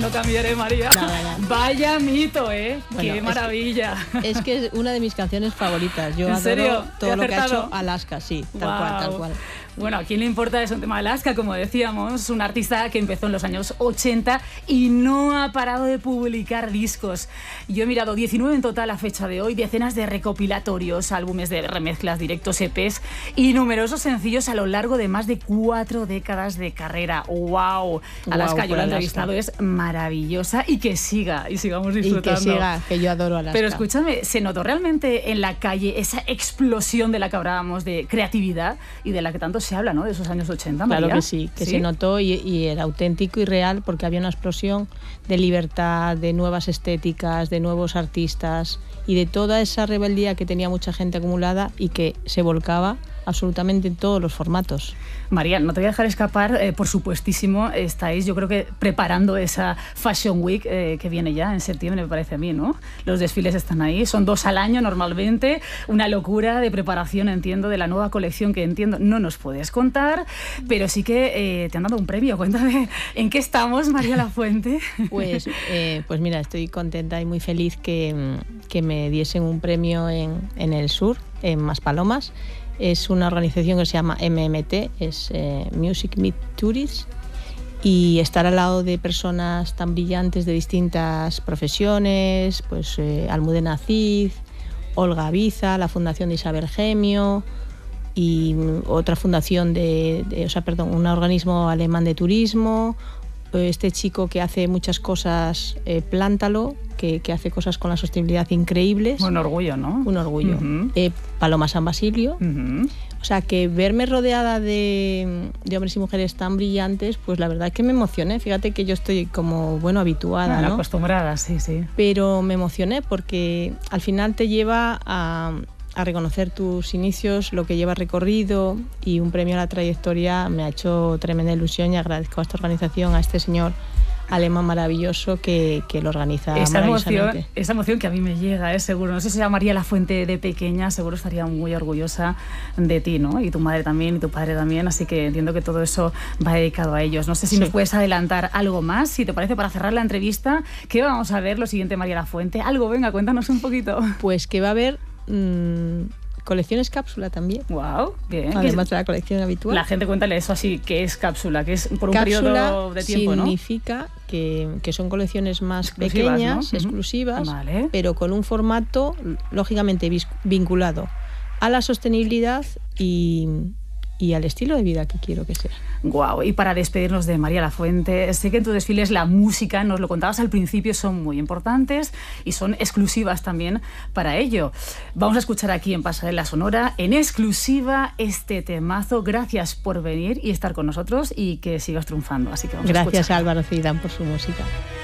no cambiaré, María. Nada. Vaya mito, ¿eh? Bueno, ¡Qué maravilla! Es que es una de mis canciones favoritas. Yo ¿En adoro serio? todo lo que ha ¿Acertado? hecho Alaska, sí, tal cual. Bueno, ¿a quién le importa? Es un tema de Alaska, como decíamos, un artista que empezó en los años 80 y no ha parado de publicar discos. Yo he mirado 19 en total a fecha de hoy, decenas de recopilatorios, álbumes de remezclas, directos, EPs y numerosos sencillos a lo largo de más de 4 décadas de carrera. ¡Wow! Alaska, yo la he entrevistado, es maravillosa y que siga, y sigamos disfrutando. Y que siga, que yo adoro Alaska. Pero escúchame, ¿se notó realmente en la calle esa explosión de la que hablábamos de creatividad y de la que tanto se habla, ¿no? De esos años 80, María. Claro que sí, que se notó y era auténtico y real porque había una explosión de libertad, de nuevas estéticas, de nuevos artistas y de toda esa rebeldía que tenía mucha gente acumulada y que se volcaba absolutamente en todos los formatos. María, no te voy a dejar escapar, por supuestísimo, estáis, yo creo que preparando esa Fashion Week que viene ya en septiembre, me parece a mí, ¿no? Los desfiles están ahí, son 2 al año normalmente, una locura de preparación, entiendo, de la nueva colección que entiendo no nos puedes contar, pero sí que te han dado un premio. Cuéntame, ¿en qué estamos, María Lafuente? Pues mira, estoy contenta y muy feliz que me diesen un premio en el sur, en Maspalomas. Es una organización que se llama MMT, es Music Meet Tourists, y estar al lado de personas tan brillantes de distintas profesiones, pues Almudena Cid, Olga Biza, la fundación de Isabel Gemio y otra fundación un organismo alemán de turismo, este chico que hace muchas cosas, Plántalo, que hace cosas con la sostenibilidad increíbles. Un orgullo, ¿no? Un orgullo. Uh-huh. Paloma San Basilio. Uh-huh. O sea, que verme rodeada de hombres y mujeres tan brillantes, pues la verdad es que me emocioné. Fíjate que yo estoy como, habituada, ¿no? Acostumbrada, sí. Pero me emocioné porque al final te lleva a reconocer tus inicios, lo que llevas recorrido, y un premio a la trayectoria me ha hecho tremenda ilusión y agradezco a esta organización, a este señor alemán maravilloso que lo organiza maravillosamente. Esa emoción que a mí me llega, seguro. No sé si María Lafuente de pequeña, seguro estaría muy orgullosa de ti, ¿no? Y tu madre también, y tu padre también, así que entiendo que todo eso va dedicado a ellos. No sé si nos puedes adelantar algo más, si te parece, para cerrar la entrevista. ¿Qué vamos a ver lo siguiente, María Lafuente? Algo, venga, cuéntanos un poquito. Pues que va a haber colecciones cápsula también. Wow, bien. Además de la colección habitual. La gente, cuéntale eso así, ¿qué es cápsula? Que es por un periodo de tiempo, ¿no? Significa que son colecciones más pequeñas, ¿no? Exclusivas, vale. Pero con un formato lógicamente vinculado a la sostenibilidad y al estilo de vida que quiero que sea. Guau, y para despedirnos de María Lafuente, sé que en tus desfiles la música, nos lo contabas al principio, son muy importantes y son exclusivas también para ello. Vamos a escuchar aquí en Pasarela Sonora, en exclusiva, este temazo. Gracias por venir y estar con nosotros y que sigas triunfando. Así que vamos Gracias a Álvaro Ceidán por su música.